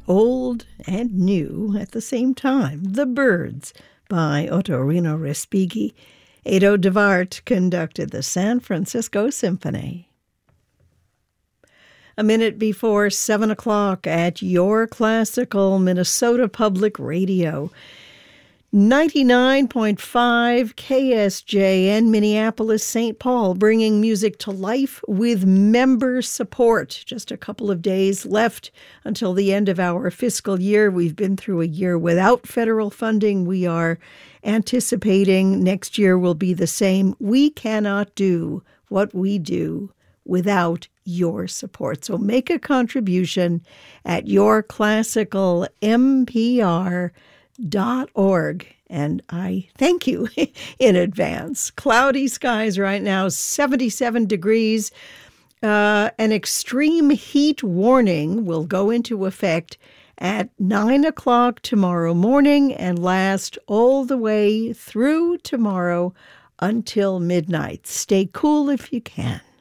old and new at the same time. The Birds by Ottorino Respighi. Edo de Wart conducted the San Francisco Symphony. A minute before 7 o'clock at your classical Minnesota Public Radio. 99.5 KSJN Minneapolis, St. Paul, bringing music to life with member support. Just a couple of days left until the end of our fiscal year. We've been through a year without federal funding. We are anticipating next year will be the same. We cannot do what we do without your support. So make a contribution at yourclassicalmpr.org. And I thank you in advance. Cloudy skies right now, 77 degrees. An extreme heat warning will go into effect at 9 o'clock tomorrow morning and last all the way through tomorrow until midnight. Stay cool if you can.